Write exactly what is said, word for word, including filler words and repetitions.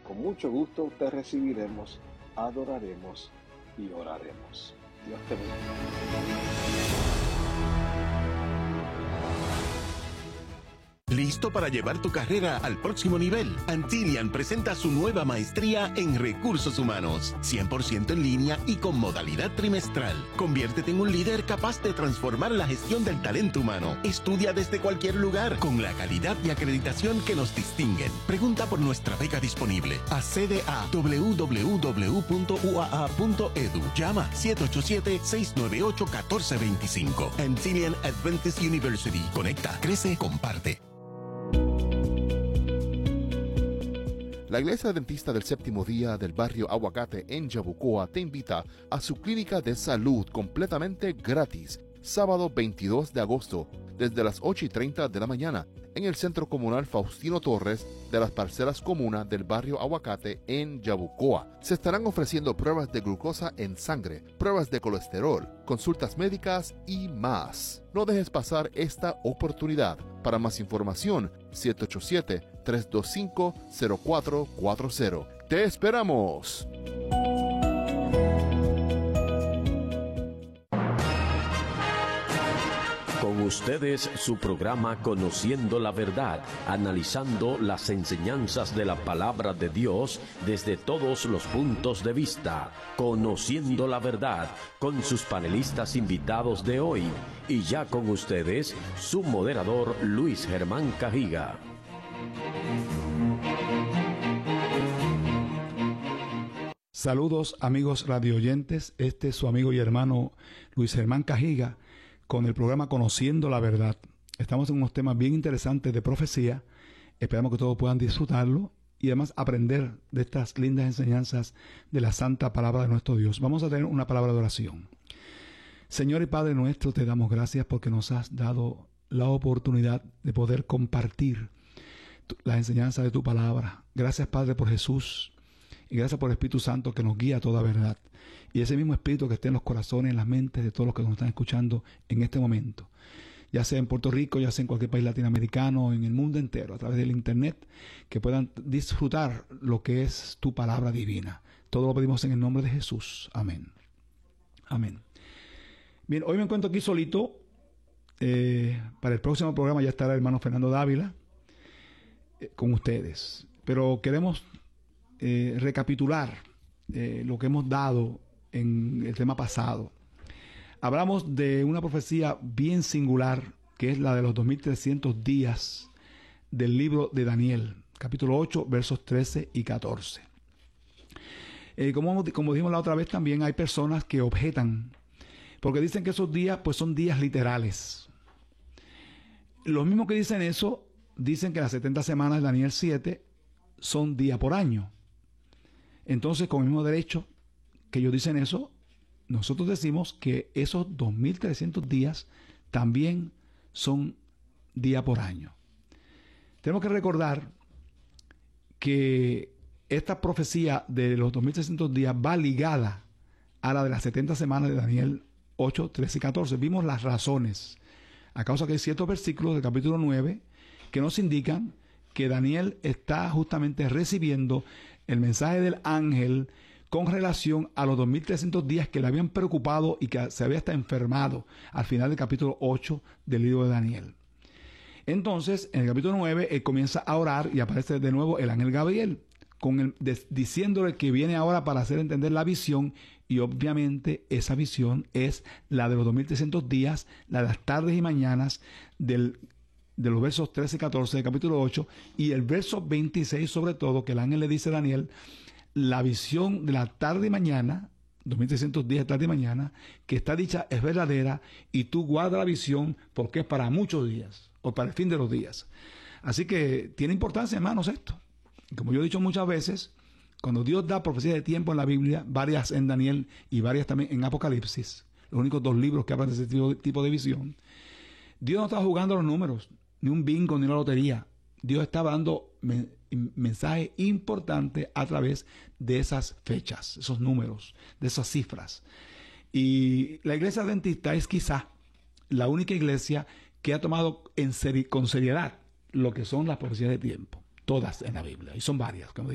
con mucho gusto te recibiremos, adoraremos y oraremos. Dios te bendiga. ¿Listo para llevar tu carrera al próximo nivel? Antillian presenta su nueva maestría en Recursos Humanos, cien por ciento en línea y con modalidad trimestral. Conviértete en un líder capaz de transformar la gestión del talento humano. Estudia desde cualquier lugar con la calidad y acreditación que nos distinguen. Pregunta por nuestra beca disponible. Accede a doble u doble u doble u punto u a a punto e d u. Llama siete ocho siete, seis nueve ocho, uno cuatro dos cinco. Antillian Adventist University. Conecta, crece, comparte. La Iglesia Adventista del Séptimo Día del barrio Aguacate en Yabucoa te invita a su clínica de salud completamente gratis, sábado veintidós de agosto, desde las ocho y treinta de la mañana, en el Centro Comunal Faustino Torres de las Parcelas Comunas del barrio Aguacate en Yabucoa. Se estarán ofreciendo pruebas de glucosa en sangre, pruebas de colesterol, consultas médicas y más. No dejes pasar esta oportunidad. Para más información, siete ocho siete, tres dos cinco, cero cuatro cuatro cero. ¡Te esperamos! Con ustedes su programa Conociendo la Verdad, analizando las enseñanzas de la Palabra de Dios desde todos los puntos de vista. Conociendo la Verdad, con sus panelistas invitados de hoy. Y ya con ustedes, su moderador Luis Germán Cajiga. Saludos amigos radioyentes, este es su amigo y hermano Luis Germán Cajiga con el programa Conociendo la Verdad. Estamos en unos temas bien interesantes de profecía, esperamos que todos puedan disfrutarlo y además aprender de estas lindas enseñanzas de la santa palabra de nuestro Dios. Vamos a tener una palabra de oración. Señor y Padre nuestro, te damos gracias porque nos has dado la oportunidad de poder compartir las enseñanzas de tu palabra. Gracias Padre por Jesús. Y gracias por el Espíritu Santo que nos guía a toda verdad. Y ese mismo Espíritu que esté en los corazones, en las mentes de todos los que nos están escuchando en este momento. Ya sea en Puerto Rico, ya sea en cualquier país latinoamericano, en el mundo entero, a través del Internet, que puedan disfrutar lo que es tu palabra divina. Todo lo pedimos en el nombre de Jesús. Amén. Amén. Bien, hoy me encuentro aquí solito. Eh, para el próximo programa ya estará el hermano Fernando Dávila eh, con ustedes. Pero queremos Eh, recapitular eh, lo que hemos dado en el tema pasado. Hablamos de una profecía bien singular, que es la de los dos mil trescientos días del libro de Daniel, capítulo ocho, versos trece y catorce. Eh, como, como dijimos la otra vez, también hay personas que objetan, porque dicen que esos días pues son días literales. Los mismos que dicen eso, dicen que las setenta semanas de Daniel siete son día por año. Entonces, con el mismo derecho que ellos dicen eso, nosotros decimos que esos dos mil trescientos días también son día por año. Tenemos que recordar que esta profecía de los dos mil trescientos días va ligada a la de las setenta semanas de Daniel ocho, trece y catorce. Vimos las razones, a causa que hay ciertos versículos del capítulo nueve que nos indican que Daniel está justamente recibiendo el mensaje del ángel con relación a los dos mil trescientos días que le habían preocupado y que se había hasta enfermado al final del capítulo ocho del libro de Daniel. Entonces, en el capítulo nueve, él comienza a orar y aparece de nuevo el ángel Gabriel, con el, de, diciéndole que viene ahora para hacer entender la visión, y obviamente esa visión es la de los dos mil trescientos días, la de las tardes y mañanas del de los versos trece y catorce del capítulo ocho, y el verso veintiséis sobre todo, que el ángel le dice a Daniel, la visión de la tarde y mañana, dos mil trescientos días de tarde y mañana, que está dicha es verdadera, y tú guarda la visión porque es para muchos días, o para el fin de los días. Así que tiene importancia, hermanos, esto. Como yo he dicho muchas veces, cuando Dios da profecías de tiempo en la Biblia, varias en Daniel y varias también en Apocalipsis, los únicos dos libros que hablan de ese tipo, tipo de visión, Dios no está jugando los números, ni un bingo, ni una lotería. Dios está dando men mensajes importantes a través de esas fechas, esos números, de esas cifras. Y la iglesia adventista es quizá la única iglesia que ha tomado en seri con seriedad lo que son las profecías de tiempo, todas en la Biblia, y son varias, como